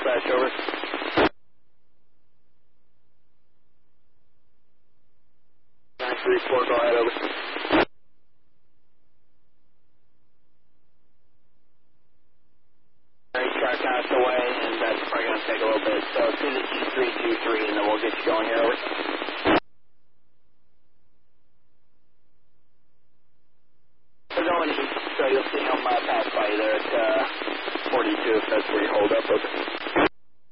dispatch, over. 934, go ahead, over. Car passed away, and that's probably going to take a little bit. So to the G323, and then we'll get you going here, over. We're going east, so you'll see him pass by you there at 42 if that's where you hold up, over.